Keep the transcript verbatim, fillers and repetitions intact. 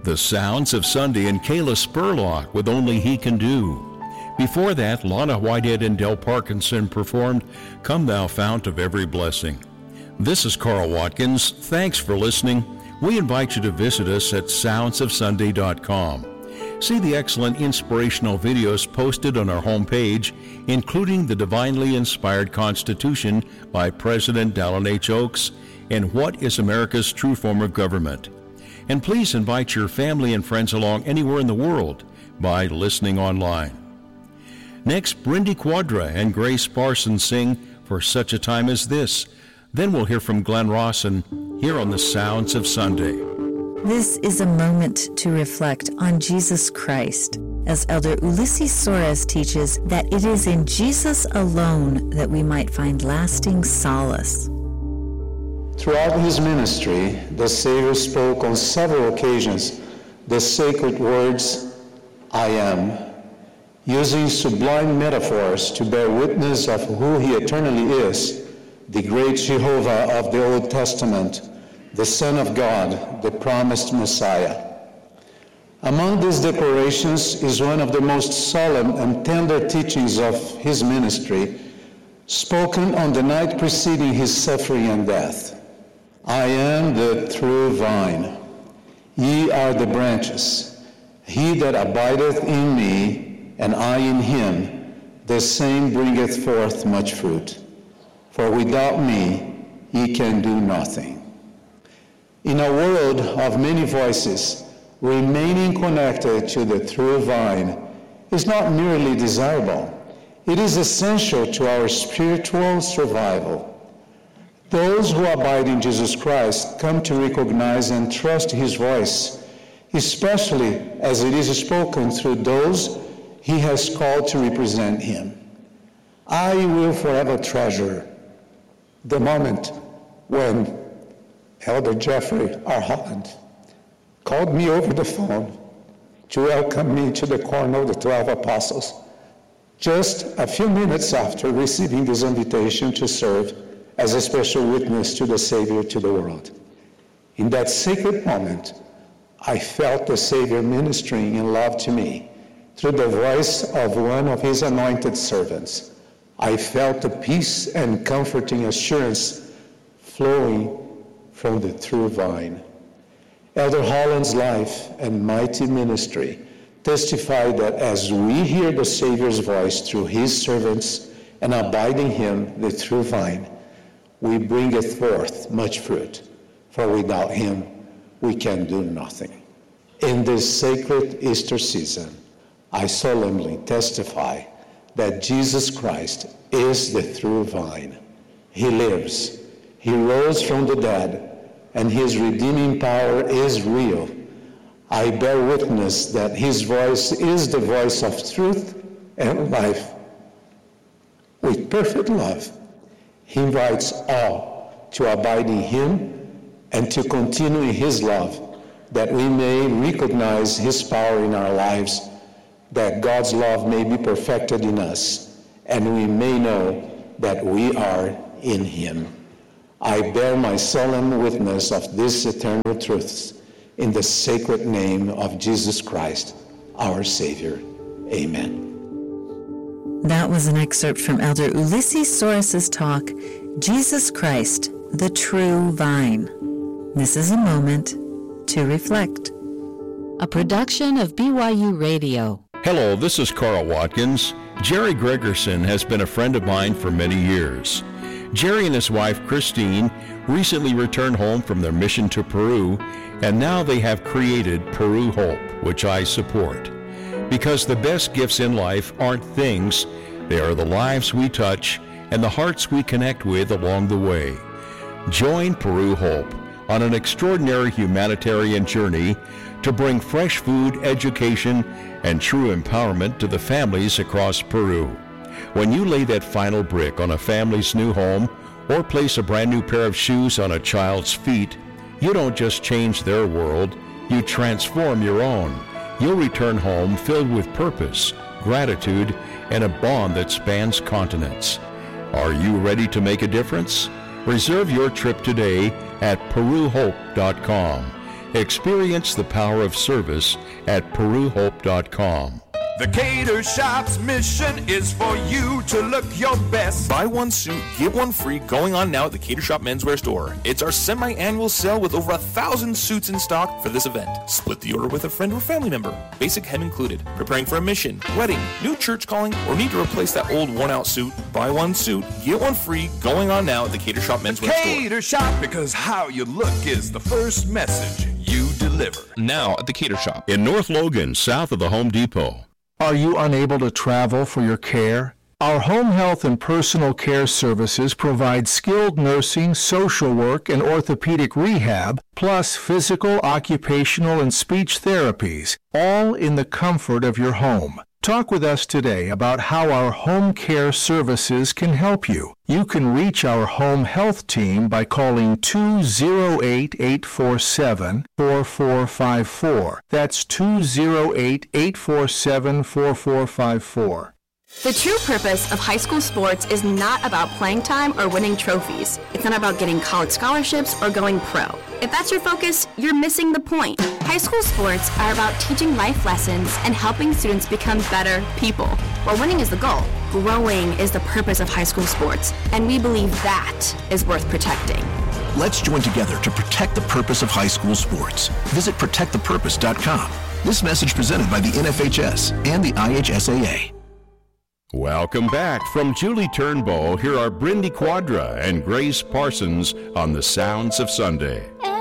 The Sounds of Sunday and Kayla Spurlock with Only He Can Do. Before that, Lana Whitehead and Del Parkinson performed Come Thou Fount of Every Blessing. This is Carl Watkins. Thanks for listening. We invite you to visit us at sounds of sunday dot com. See the excellent inspirational videos posted on our homepage, including the Divinely Inspired Constitution by President Dallin H. Oaks and What is America's True Form of Government. And please invite your family and friends along anywhere in the world by listening online. Next, Brindy Quadra and Grace Parsons sing For Such a Time as This. Then we'll hear from Glenn Rawson here on the Sounds of Sunday. This is a moment to reflect on Jesus Christ, as Elder Ulysses Soares teaches that it is in Jesus alone that we might find lasting solace. Throughout his ministry, the Savior spoke on several occasions the sacred words, I am, using sublime metaphors to bear witness of who he eternally is, the great Jehovah of the Old Testament, the Son of God, the promised Messiah. Among these declarations is one of the most solemn and tender teachings of his ministry, spoken on the night preceding his suffering and death. I am the true vine, ye are the branches. He that abideth in me, and I in him, the same bringeth forth much fruit. For without me ye can do nothing. In a world of many voices, remaining connected to the true vine is not merely desirable, it is essential to our spiritual survival. Those who abide in Jesus Christ come to recognize and trust his voice, especially as it is spoken through those he has called to represent him. I will forever treasure the moment when Elder Jeffrey R. Holland called me over the phone to welcome me to the corner of the twelve apostles, just a few minutes after receiving this invitation to serve as a special witness to the Savior to the world. In that sacred moment, I felt the Savior ministering in love to me through the voice of one of his anointed servants. I felt the peace and comforting assurance flowing from the true vine. Elder Holland's life and mighty ministry testify that as we hear the Savior's voice through his servants and abide in him, the true vine, we bringeth forth much fruit, for without him we can do nothing. In this sacred Easter season, I solemnly testify that Jesus Christ is the true vine. He lives. He rose from the dead, and his redeeming power is real. I bear witness that his voice is the voice of truth and life. With perfect love, he invites all to abide in him and to continue in his love, that we may recognize his power in our lives, that God's love may be perfected in us, and we may know that we are in him. I bear my solemn witness of these eternal truths in the sacred name of Jesus Christ, our Savior. Amen. That was an excerpt from Elder Ulysses Soares' talk, Jesus Christ, the True Vine. This is a moment to reflect. A production of B Y U Radio. Hello, this is Carl Watkins. Jerry Gregerson has been a friend of mine for many years. Jerry and his wife, Christine, recently returned home from their mission to Peru, and now they have created Peru Hope, which I support. Because the best gifts in life aren't things, they are the lives we touch and the hearts we connect with along the way. Join Peru Hope on an extraordinary humanitarian journey to bring fresh food, education, and true empowerment to the families across Peru. When you lay that final brick on a family's new home or place a brand new pair of shoes on a child's feet, you don't just change their world, you transform your own. You'll return home filled with purpose, gratitude, and a bond that spans continents. Are you ready to make a difference? Reserve your trip today at peru hope dot com. Experience the power of service at peru hope dot com. The Cater Shop's mission is for you to look your best. Buy one suit, get one free, going on now at the Cater Shop Menswear Store. It's our semi-annual sale with over a thousand suits in stock for this event. Split the order with a friend or family member. Basic hem included. Preparing for a mission, wedding, new church calling, or need to replace that old worn-out suit? Buy one suit, get one free, going on now at the Cater Shop Menswear Store. Cater Shop, because how you look is the first message you deliver. Now at the Cater Shop. In North Logan, south of the Home Depot. Are you unable to travel for your care? Our home health and personal care services provide skilled nursing, social work, and orthopedic rehab, plus physical, occupational, and speech therapies, all in the comfort of your home. Talk with us today about how our home care services can help you. You can reach our home health team by calling two oh eight, eight four seven, four four five four. That's two oh eight, eight four seven, four four five four. The true purpose of high school sports is not about playing time or winning trophies. It's not about getting college scholarships or going pro. If that's your focus, you're missing the point. High school sports are about teaching life lessons and helping students become better people. While winning is the goal, growing is the purpose of high school sports, and we believe that is worth protecting. Let's join together to protect the purpose of high school sports. Visit protect the purpose dot com. This message presented by the N F H S and the I H S A A. Welcome back. From Julie Turnbow, here are Brindy Quadra and Grace Parsons on the Sounds of Sunday.